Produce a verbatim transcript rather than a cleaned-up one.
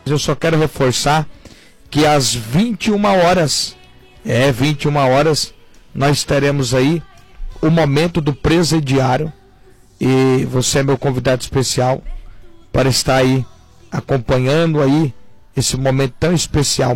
Eu só quero reforçar que às vinte e uma horas, é, vinte e uma horas, nós teremos aí o momento do presidiário, e você é meu convidado especial para estar aí acompanhando aí esse momento tão especial.